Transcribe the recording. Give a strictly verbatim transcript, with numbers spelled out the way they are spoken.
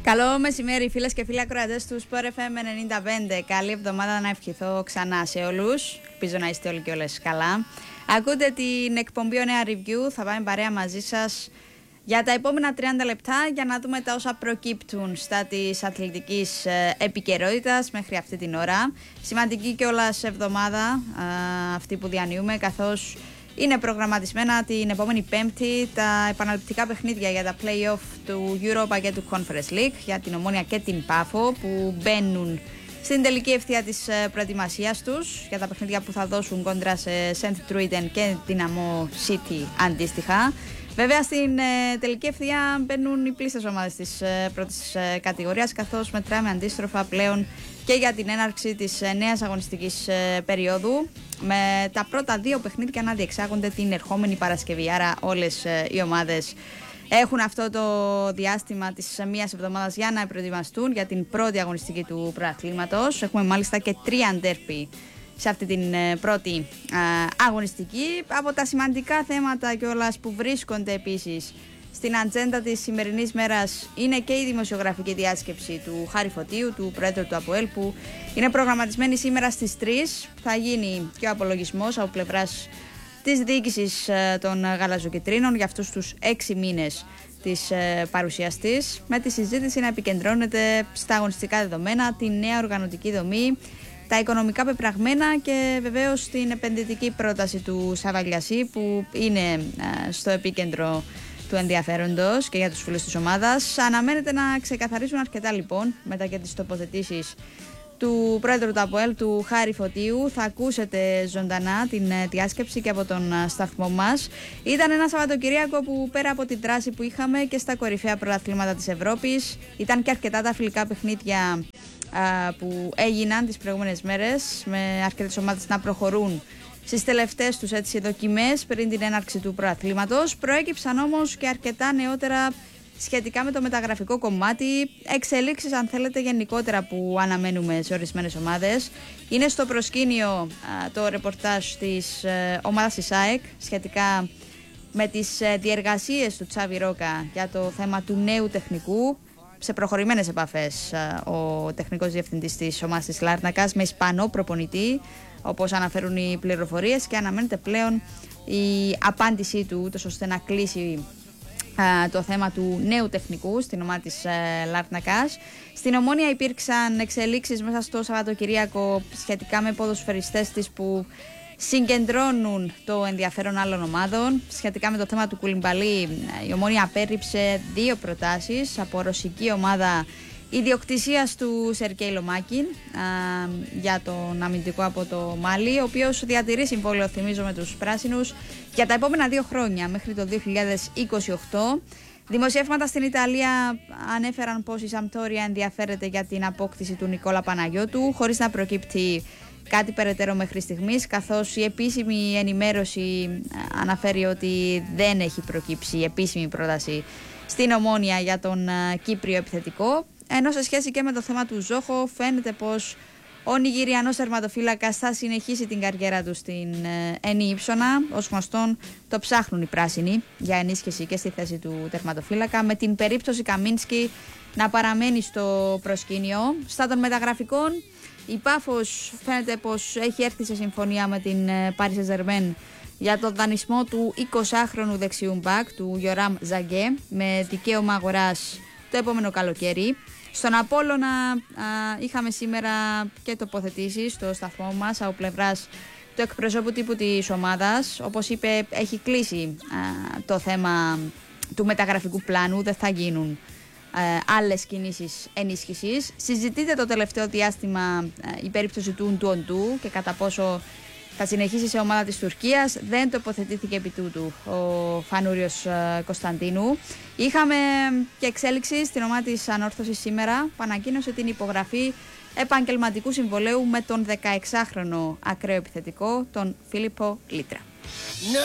Καλό μεσημέρι, φίλες και φίλοι ακροατές του Sport εφ εμ ενενήντα πέντε. Καλή εβδομάδα να ευχηθώ ξανά σε όλους. Ελπίζω να είστε όλοι και όλες καλά. Ακούτε την εκπομπή Νέα Review. Θα πάμε παρέα μαζί σας για τα επόμενα τριάντα λεπτά για να δούμε τα όσα προκύπτουν στα της αθλητικής επικαιρότητας μέχρι αυτή την ώρα. Σημαντική κιόλας εβδομάδα αυτή που διανύουμε, καθώς είναι προγραμματισμένα την επόμενη Πέμπτη τα επαναληπτικά παιχνίδια για τα play-off του Europa και του Conference League για την Ομόνοια και την Πάφο, που μπαίνουν στην τελική ευθεία της προετοιμασίας τους για τα παιχνίδια που θα δώσουν κόντρα σε Saint Truiden και Dynamo City αντίστοιχα. Βέβαια στην ε, τελική ευθεία μπαίνουν οι πλήστες ομάδες της ε, πρώτης ε, κατηγορίας, καθώς μετράμε αντίστροφα πλέον και για την έναρξη της ε, νέας αγωνιστικής ε, περίοδου, με τα πρώτα δύο παιχνίδια να διεξάγονται την ερχόμενη Παρασκευή. Άρα όλες ε, οι ομάδες έχουν αυτό το διάστημα της μίας εβδομάδας για να προετοιμαστούν για την πρώτη αγωνιστική του πρωταθλήματος. Έχουμε μάλιστα και τρία ντέρπι σε αυτή την πρώτη α, αγωνιστική. Από τα σημαντικά θέματα κιόλας που βρίσκονται επίσης στην ατζέντα της σημερινής μέρας είναι και η δημοσιογραφική διάσκεψη του Χάρη Φωτίου, του Προέδρου του ΑΠΟΕΛ, που είναι προγραμματισμένη σήμερα στις τρεις. Θα γίνει και ο απολογισμός από πλευράς της διοίκησης των Γαλαζοκιτρίνων για αυτούς τους έξι μήνες της ε, παρουσίας της, με τη συζήτηση να επικεντρώνεται στα αγωνιστικά δεδομένα, τη νέα οργανωτική δομή, τα οικονομικά πεπραγμένα και βεβαίως την επενδυτική πρόταση του Σαββαλιασί, που είναι ε, στο επίκεντρο του ενδιαφέροντος και για τους φίλους της ομάδας. Αναμένεται να ξεκαθαρίσουν αρκετά λοιπόν μετά και τις τοποθετήσεις του Πρόεδρου του ΑΠΟΕΛ, του Χάρη Φωτίου. Θα ακούσετε ζωντανά την ε, διάσκεψη και από τον ε, σταθμό μας. Ήταν ένα Σαββατοκυριακό που πέρα από την δράση που είχαμε και στα κορυφαία πρωταθλήματα της Ευρώπης, ήταν και αρκετά τα φιλικά παιχνίδια που έγιναν τις προηγούμενες μέρες, με αρκετές ομάδες να προχωρούν στις τελευταίες τους έτσι δοκιμές πριν την έναρξη του πρωταθλήματος. Προέκυψαν όμως και αρκετά νεότερα σχετικά με το μεταγραφικό κομμάτι, εξελίξεις αν θέλετε γενικότερα που αναμένουμε σε ορισμένες ομάδες. Είναι στο προσκήνιο α, το ρεπορτάζ της ε, ομάδας της ΑΕΚ σχετικά με τις ε, διεργασίες του Τσάβι Ρόκα για το θέμα του νέου τεχνικού. Σε προχωρημένες επαφές ο τεχνικός διευθυντής της ομάδας της Λάρνακας με Ισπανό προπονητή, όπως αναφέρουν οι πληροφορίες, και αναμένεται πλέον η απάντησή του, ούτως ώστε να κλείσει α, το θέμα του νέου τεχνικού στην ομάδα της α, Λάρνακας. Στην Ομόνοια υπήρξαν εξελίξεις μέσα στο Σαββατοκυριακό σχετικά με ποδοσφαιριστές της που συγκεντρώνουν το ενδιαφέρον άλλων ομάδων. Σχετικά με το θέμα του Κουλιμπαλί, η Ομόνοια απέρριψε δύο προτάσεις από ρωσική ομάδα ιδιοκτησίας του Σερκέι Λομάκιν για τον αμυντικό από το Μάλι, ο οποίος διατηρεί συμβόλαιο, θυμίζω, με τους πράσινους για τα επόμενα δύο χρόνια μέχρι το δύο χιλιάδες είκοσι οκτώ. Δημοσιεύματα στην Ιταλία ανέφεραν πως η Σαμπτόρια ενδιαφέρεται για την απόκτηση του Νικόλα Παναγιώτου, χωρίς να προκύπτει κάτι περαιτέρω μέχρι στιγμής, καθώς η επίσημη ενημέρωση αναφέρει ότι δεν έχει προκύψει επίσημη πρόταση στην Ομόνοια για τον Κύπριο επιθετικό. Ενώ σε σχέση και με το θέμα του Ζόχο, φαίνεται πως ο Νιγηριανός τερματοφύλακας θα συνεχίσει την καριέρα του στην Eni Ύψονα. Ως γνωστόν, το ψάχνουν οι πράσινοι για ενίσχυση και στη θέση του τερματοφύλακα, με την περίπτωση Καμίνσκι να παραμένει στο προσκήνιο. Στα των μεταγραφικών, η Πάφος φαίνεται πως έχει έρθει σε συμφωνία με την Paris Saint-Germain για τον δανεισμό του εικοσάχρονου δεξιού μπακ, του Γιοράμ Ζαγκέ, με δικαίωμα αγοράς το επόμενο καλοκαίρι. Στον Απόλλωνα α, είχαμε σήμερα και τοποθετήσεις στο σταθμό μας από πλευράς του εκπροσώπου τύπου της ομάδας. Όπως είπε, έχει κλείσει α, το θέμα του μεταγραφικού πλάνου, δεν θα γίνουν Ε, άλλες κινήσεις ενίσχυσης. Συζητείται το τελευταίο διάστημα ε, η περίπτωση του Ντουοντού και κατά πόσο θα συνεχίσει σε ομάδα της Τουρκίας. Δεν τοποθετήθηκε επί τούτου ο Φανούριος ε, Κωνσταντίνου. Είχαμε και εξέλιξη στην ομάδα της Ανόρθωσης σήμερα, που ανακοίνωσε την υπογραφή επαγγελματικού συμβολέου με τον δεκαεξάχρονο ακραίο επιθετικό, τον Φίλιππο Λίτρα.